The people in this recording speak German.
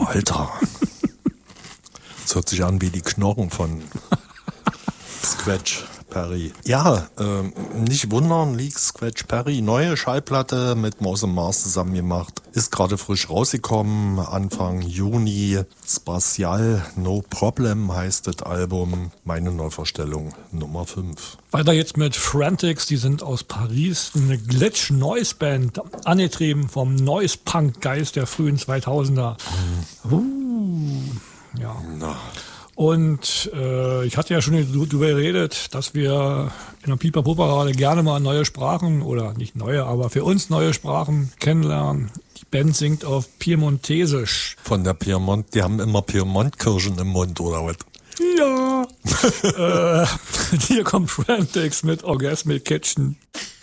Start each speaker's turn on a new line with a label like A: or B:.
A: Alter. Das hört sich an wie die Knochen von Scratch Perry. Ja, nicht wundern, liegt Scratch Perry. Neue Schallplatte mit Mouse & Mars zusammen gemacht. Ist gerade frisch rausgekommen, Anfang Juni. Spatial No Problem heißt das Album. Meine Neuvorstellung Nummer 5.
B: Weiter jetzt mit Frantics, die sind aus Paris. Eine Glitch-Noise-Band, angetrieben vom Noise-Punk-Geist der frühen 2000er. Ja.
A: Na.
B: Und ich hatte ja schon darüber geredet, dass wir in der Pipa-Pupa-Parade gerne mal neue Sprachen, oder nicht neue, aber für uns neue Sprachen kennenlernen. Die Band singt auf Piemontesisch.
A: Von der Piemont, die haben immer Piemontkirschen im Mund, oder was?
B: Ja. Hier kommt Frantics mit Orgasmic Kitchen.